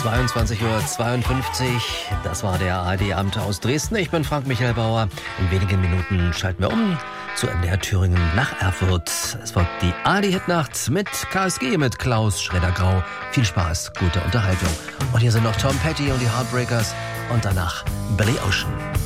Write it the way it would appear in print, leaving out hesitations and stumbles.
22:52 Uhr, das war der ARD-Abend aus Dresden. Ich bin Frank Michael Bauer. In wenigen Minuten schalten wir um zu MDR Thüringen nach Erfurt. Es folgt die ARD-Hitnacht mit KSG, mit Klaus Schredder-Grau. Viel Spaß, gute Unterhaltung. Und hier sind noch Tom Petty und die Heartbreakers und danach Billy Ocean.